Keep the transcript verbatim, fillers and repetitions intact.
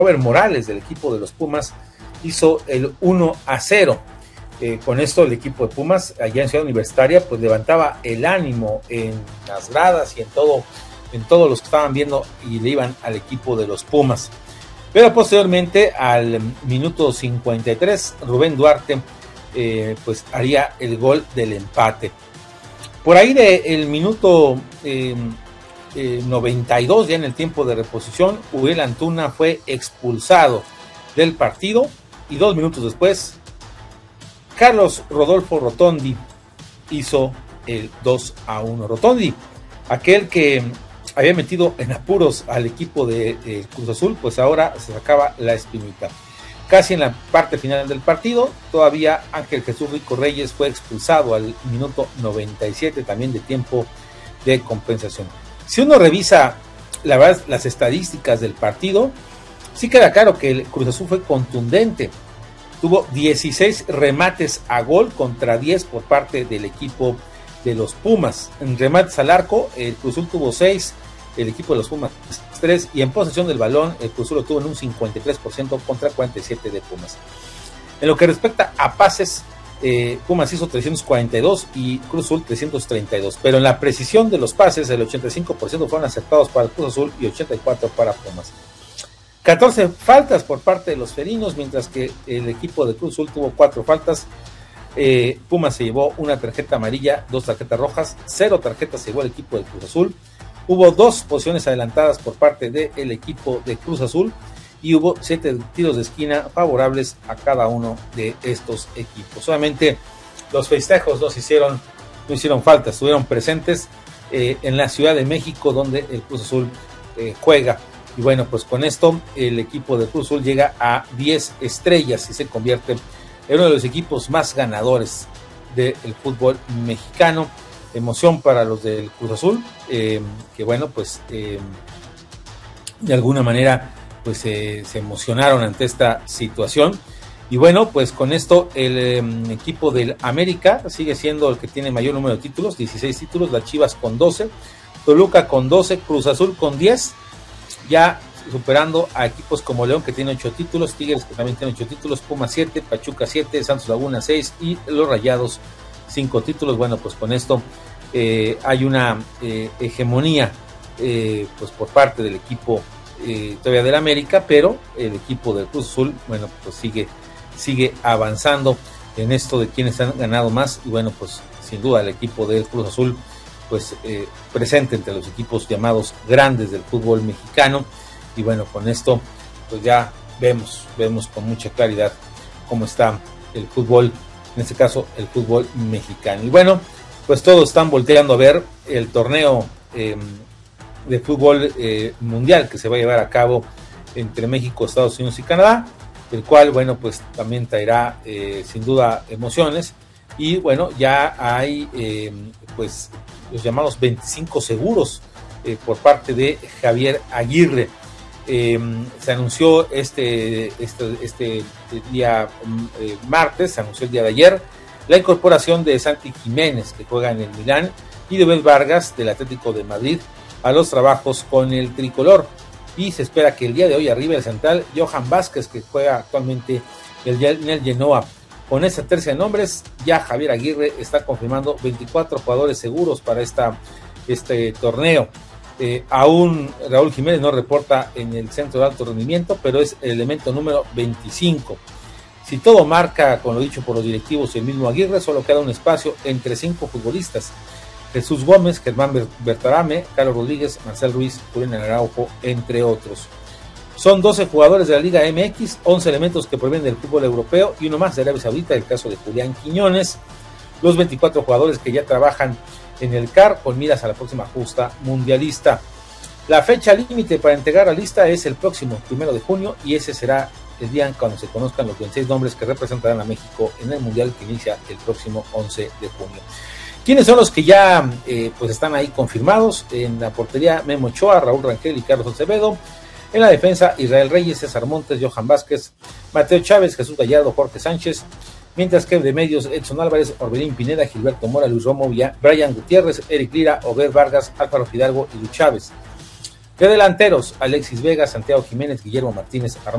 Robert Morales del equipo de los Pumas hizo el uno a cero. Eh, con esto el equipo de Pumas allá en Ciudad Universitaria pues levantaba el ánimo en las gradas y en todo, en todos los que estaban viendo y le iban al equipo de los Pumas. Pero posteriormente al minuto cincuenta y tres Rubén Duarte eh, pues haría el gol del empate. Por ahí del minuto eh, eh, noventa y dos, ya en el tiempo de reposición, Uriel Antuna fue expulsado del partido y dos minutos después Carlos Rodolfo Rotondi hizo el dos a uno. Rotondi, aquel que había metido en apuros al equipo de, de Cruz Azul, pues ahora se sacaba la espinita. Casi en la parte final del partido, todavía Ángel Jesús Rico Reyes fue expulsado al minuto noventa y siete, también de tiempo de compensación. Si uno revisa, la verdad, las estadísticas del partido, sí queda claro que el Cruz Azul fue contundente. Tuvo dieciséis remates a gol contra diez por parte del equipo de los Pumas. En remates al arco, el Cruz Azul tuvo seis, el equipo de los Pumas tres, y en posesión del balón, el Cruz Azul lo tuvo en un cincuenta y tres por ciento contra cuarenta y siete de Pumas. En lo que respecta a pases, eh, Pumas hizo trescientos cuarenta y dos y Cruz Azul trescientos treinta y dos, pero en la precisión de los pases, el ochenta y cinco por ciento fueron acertados para el Cruz Azul y ochenta y cuatro por ciento para Pumas. catorce faltas por parte de los felinos, mientras que el equipo de Cruz Azul tuvo cuatro faltas. Eh, Pumas se llevó una tarjeta amarilla, dos tarjetas rojas, cero tarjetas se llevó el equipo de Cruz Azul. Hubo dos posiciones adelantadas por parte del equipo de Cruz Azul y hubo siete tiros de esquina favorables a cada uno de estos equipos. Solamente los festejos no se hicieron, no hicieron falta, estuvieron presentes eh, en la Ciudad de México, donde el Cruz Azul eh, juega. Y bueno, pues con esto el equipo de Cruz Azul llega a diez estrellas y se convierte en uno de los equipos más ganadores del fútbol mexicano. Emoción para los del Cruz Azul, eh, que bueno, pues eh, de alguna manera pues eh, se emocionaron ante esta situación. Y bueno, pues con esto el eh, equipo del América sigue siendo el que tiene mayor número de títulos, dieciséis títulos, las Chivas con doce, Toluca con doce, Cruz Azul con diez, ya superando a equipos como León, que tiene ocho títulos, Tigres, que también tiene ocho títulos, Pumas siete, Pachuca siete, Santos Laguna seis y los Rayados cinco títulos. Bueno, pues con esto eh, hay una eh, hegemonía eh, pues por parte del equipo eh, todavía del América, pero el equipo del Cruz Azul, bueno, pues sigue, sigue avanzando en esto de quienes han ganado más. Y bueno, pues sin duda el equipo del Cruz Azul pues eh, presente entre los equipos llamados grandes del fútbol mexicano. Y bueno, con esto pues ya vemos, vemos con mucha claridad cómo está el fútbol, en este caso el fútbol mexicano. Y bueno, pues todos están volteando a ver el torneo eh, de fútbol eh, mundial que se va a llevar a cabo entre México, Estados Unidos y Canadá, el cual, bueno, pues también traerá eh, sin duda emociones. Y bueno, ya hay eh, pues los llamados veinticinco seguros eh, por parte de Javier Aguirre. Eh, se anunció este, este, este día eh, martes, se anunció el día de ayer, la incorporación de Santi Jiménez, que juega en el Milán, y de Bel Vargas, del Atlético de Madrid, a los trabajos con el tricolor. Y se espera que el día de hoy arriba el central Johan Vázquez, que juega actualmente en el Genoa. Con esta tercia de nombres, ya Javier Aguirre está confirmando veinticuatro jugadores seguros para esta, este torneo. Eh, aún Raúl Jiménez no reporta en el centro de alto rendimiento, pero es el elemento número veinticinco. Si todo marca con lo dicho por los directivos y el mismo Aguirre, solo queda un espacio entre cinco futbolistas: Jesús Gómez, Germán Bertarame, Carlos Rodríguez, Marcel Ruiz, Julián Araujo, entre otros. Son doce jugadores de la Liga M X, once elementos que provienen del fútbol europeo y uno más de Arabia Saudita, el caso de Julián Quiñones. Los veinticuatro jugadores que ya trabajan en el C A R con miras a la próxima justa mundialista. La fecha límite para entregar la lista es el próximo primero de junio y ese será el día cuando se conozcan los veintiséis nombres que representarán a México en el mundial que inicia el próximo once de junio. ¿Quiénes son los que ya eh, pues están ahí confirmados? En la portería, Memo Ochoa, Raúl Rangel y Carlos Acevedo. En la defensa, Israel Reyes, César Montes, Johan Vázquez, Mateo Chávez, Jesús Gallardo, Jorge Sánchez. Mientras que de medios, Edson Álvarez, Orbelín Pineda, Gilberto Mora, Luis Romo, Brian Gutiérrez, Eric Lira, Ober Vargas, Álvaro Fidalgo y Luis Chávez. De delanteros, Alexis Vega, Santiago Jiménez, Guillermo Martínez